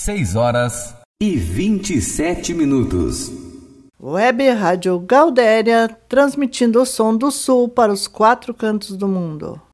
6h27. Web Rádio Gaudéria, transmitindo o som do Sul para os 4 cantos do mundo.